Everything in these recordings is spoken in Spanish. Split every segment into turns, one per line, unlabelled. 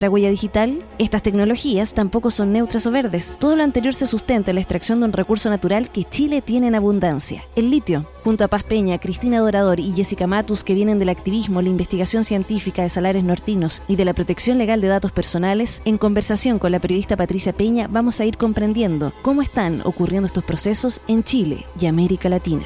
La huella digital, estas tecnologías tampoco son neutras o verdes. Todo lo anterior se sustenta en la extracción de un recurso natural que Chile tiene en abundancia, el litio. Junto a Paz Peña, Cristina Dorador y Jessica Matus, que vienen del activismo, la investigación científica de Salares Nortinos y de la protección legal de datos personales, en conversación con la periodista Patricia Peña vamos a ir comprendiendo cómo están ocurriendo estos procesos en Chile y América Latina.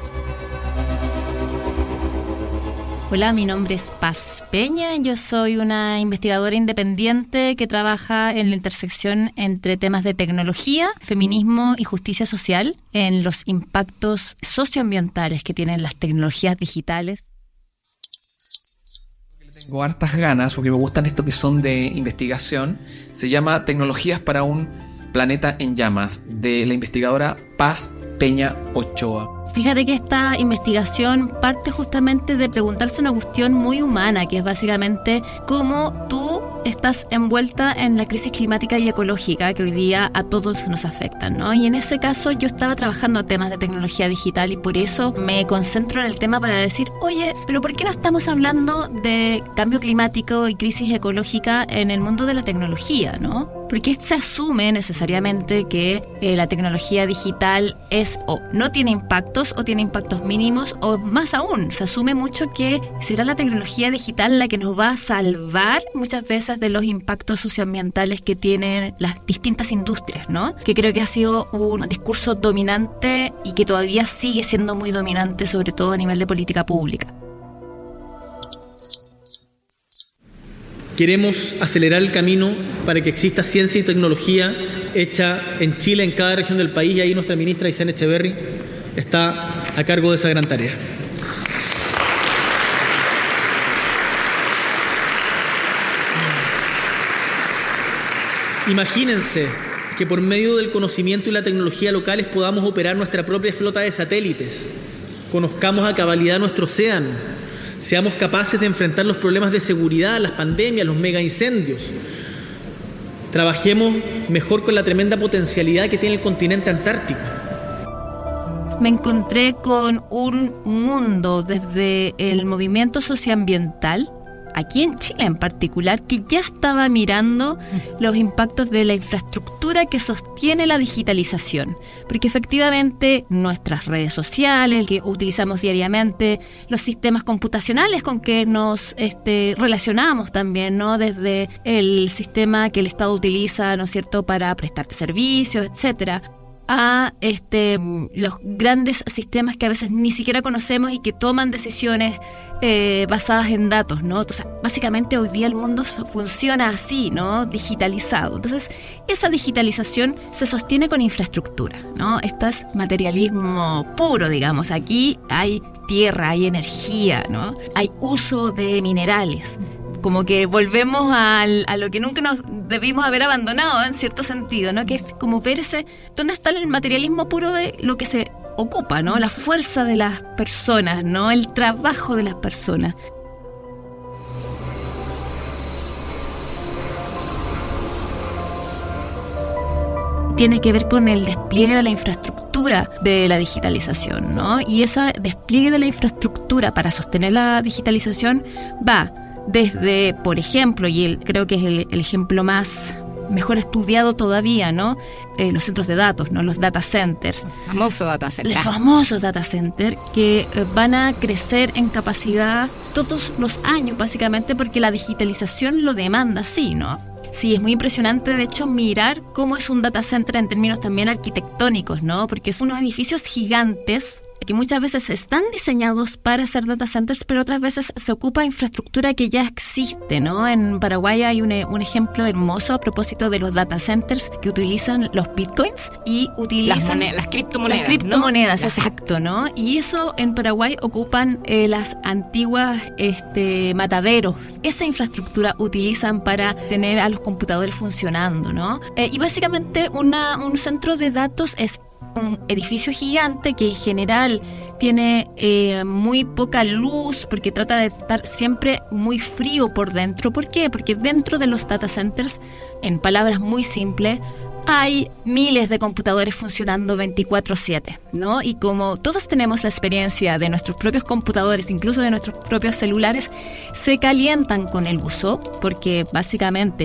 Hola, mi nombre es Paz Peña, yo soy una investigadora independiente que trabaja en la intersección entre temas de tecnología, feminismo y justicia social en los impactos socioambientales que tienen las tecnologías digitales.
Tengo hartas ganas porque me gustan esto que son de investigación. Se llama Tecnologías para un planeta en llamas, de la investigadora Paz Peña Ochoa.
Fíjate que esta investigación parte justamente de preguntarse una cuestión muy humana, que es básicamente cómo tú estás envuelta en la crisis climática y ecológica que hoy día a todos nos afectan, ¿no? Y en ese caso yo estaba trabajando temas de tecnología digital y por eso me concentro en el tema para decir, oye, pero ¿por qué no estamos hablando de cambio climático y crisis ecológica en el mundo de la tecnología, ¿no? Porque se asume necesariamente que la tecnología digital es o no tiene impactos o tiene impactos mínimos, o más aún, se asume mucho que será la tecnología digital la que nos va a salvar muchas veces de los impactos socioambientales que tienen las distintas industrias, ¿no? Que creo que ha sido un discurso dominante y que todavía sigue siendo muy dominante, sobre todo a nivel de política pública.
Queremos acelerar el camino para que exista ciencia y tecnología hecha en Chile, en cada región del país, y ahí nuestra ministra Aysén Echeverri está a cargo de esa gran tarea. Imagínense que por medio del conocimiento y la tecnología locales podamos operar nuestra propia flota de satélites, conozcamos a cabalidad nuestro océano, seamos capaces de enfrentar los problemas de seguridad, las pandemias, los mega incendios. Trabajemos mejor con la tremenda potencialidad que tiene el continente antártico.
Me encontré con un mundo desde el movimiento socioambiental, aquí en Chile en particular, que ya estaba mirando los impactos de la infraestructura que sostiene la digitalización. Porque efectivamente nuestras redes sociales, que utilizamos diariamente, los sistemas computacionales con que nos relacionamos también, ¿no? Desde el sistema que el Estado utiliza, ¿no es cierto?, para prestar servicios, etcétera, a los grandes sistemas que a veces ni siquiera conocemos y que toman decisiones basadas en datos, ¿no? Entonces, básicamente hoy día el mundo funciona así, ¿no? Digitalizado. Entonces, esa digitalización se sostiene con infraestructura, ¿no? Esto es materialismo puro, digamos. Aquí hay tierra, hay energía, ¿no? Hay uso de minerales. Como que volvemos a lo que nunca nos debimos haber abandonado en cierto sentido, ¿no? Que es como ver dónde está el materialismo puro de lo que se ocupa, ¿no? La fuerza de las personas, ¿no? El trabajo de las personas. Tiene que ver con el despliegue de la infraestructura de la digitalización, ¿no? Y ese despliegue de la infraestructura para sostener la digitalización va desde, por ejemplo, y creo que es el ejemplo mejor estudiado todavía, ¿no? Los centros de datos, ¿no? Los data centers. Los famosos data centers que van a crecer en capacidad todos los años, básicamente, porque la digitalización lo demanda así, ¿no? Sí, es muy impresionante, de hecho, mirar cómo es un data center en términos también arquitectónicos, ¿no? Porque son unos edificios gigantes que muchas veces están diseñados para ser data centers, pero otras veces se ocupa infraestructura que ya existe, ¿no? En Paraguay hay un ejemplo hermoso a propósito de los data centers que utilizan los bitcoins y utilizan
las criptomonedas.
Las criptomonedas,
¿no?
Exacto, ¿no? Y eso en Paraguay ocupan las antiguas mataderos. Esa infraestructura utilizan para tener a los computadores funcionando, ¿no? Y básicamente un centro de datos es un edificio gigante que en general tiene muy poca luz porque trata de estar siempre muy frío por dentro. ¿Por qué? Porque dentro de los data centers, en palabras muy simples, hay miles de computadores funcionando 24/7, ¿no? Y como todos tenemos la experiencia de nuestros propios computadores, incluso de nuestros propios celulares, se calientan con el uso, porque básicamente